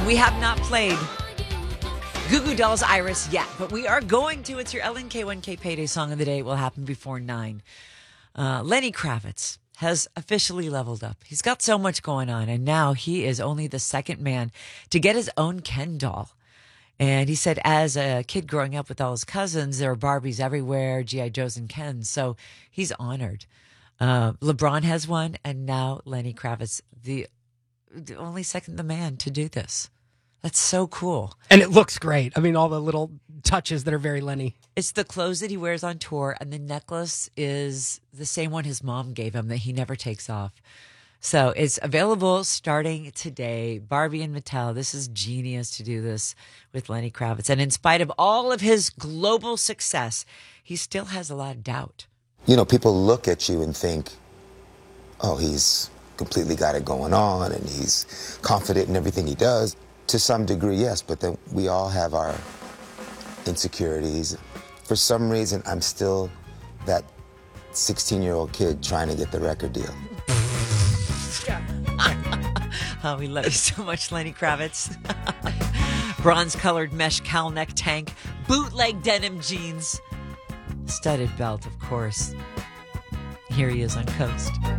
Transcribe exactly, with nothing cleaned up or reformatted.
We have not played Goo Goo Dolls' Iris yet, but we are going to. It's your L N K one K Payday Song of the Day. It will happen before nine. Uh, Lenny Kravitz has officially leveled up. He's got so much going on, and now he is only the second man to get his own Ken doll. And he said as a kid growing up with all his cousins, there were Barbies everywhere, G I. Joes and Kens, so he's honored. Uh, LeBron has one, and now Lenny Kravitz, the, the only second the man to do this. That's so cool. And it looks great. I mean, all the little touches that are very Lenny. It's the clothes that he wears on tour, and the necklace is the same one his mom gave him that he never takes off. So it's available starting today. Barbie and Mattel, this is genius to do this with Lenny Kravitz. And in spite of all of his global success, he still has a lot of doubt. You know, people look at you and think, oh, he's completely got it going on, and he's confident in everything he does. To some degree, yes, but then we all have our insecurities. For some reason, I'm still that sixteen-year-old kid trying to get the record deal. Oh, we love you so much, Lenny Kravitz. Bronze-colored mesh cowl neck tank, bootleg denim jeans, studded belt, of course. Here he is on Coast.